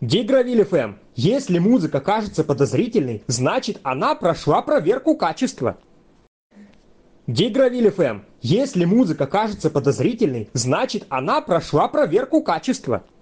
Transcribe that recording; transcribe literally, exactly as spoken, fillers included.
Дигравиль эф эм. Если музыка кажется подозрительной, значит она прошла проверку качества. Дигравиль эф эм. Если музыка кажется подозрительной, значит она прошла проверку качества.